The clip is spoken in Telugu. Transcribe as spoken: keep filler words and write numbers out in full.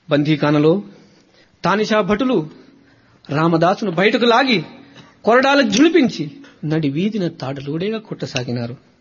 బందీఖానలో తానిషా భటులు రామదాసును బయటకు లాగి కొరడాల జులిపించి నడి వీధిన తాడులూడేగా కొట్టసాగినారు.